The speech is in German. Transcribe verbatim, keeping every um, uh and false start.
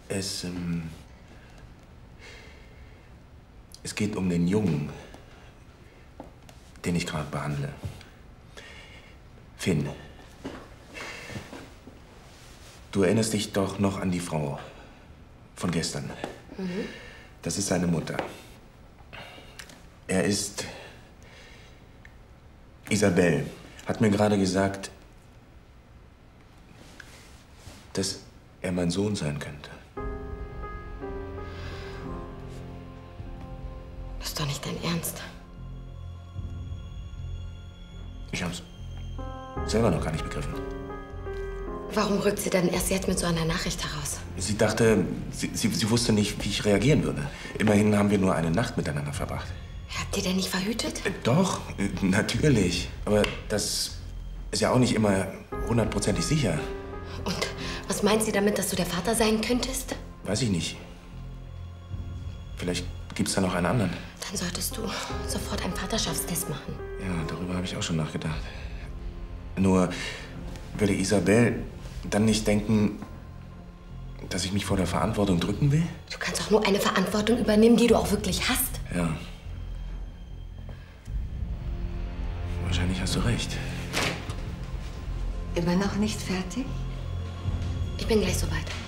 Es, ähm, es geht um den Jungen, den ich gerade behandle. Finn. Du erinnerst dich doch noch an die Frau von gestern. Mhm. Das ist seine Mutter. Er ist... Isabel hat mir gerade gesagt, dass er mein Sohn sein könnte. Das ist doch nicht dein Ernst. Ich hab's selber noch gar nicht begriffen. Warum rückt sie denn erst jetzt mit so einer Nachricht heraus? Sie dachte, sie, sie, sie wusste nicht, wie ich reagieren würde. Immerhin haben wir nur eine Nacht miteinander verbracht. Habt ihr denn nicht verhütet? Äh, Doch, äh, natürlich. Aber das ist ja auch nicht immer hundertprozentig sicher. Und was meint sie damit, dass du der Vater sein könntest? Weiß ich nicht. Vielleicht gibt's da noch einen anderen. Dann solltest du sofort einen Vaterschaftstest machen. Ja, darüber habe ich auch schon nachgedacht. Nur würde Isabel dann nicht denken, dass ich mich vor der Verantwortung drücken will? Du kannst doch nur eine Verantwortung übernehmen, die du auch wirklich hast. Ja. Wahrscheinlich hast du recht. Immer noch nicht fertig? Ich bin gleich soweit.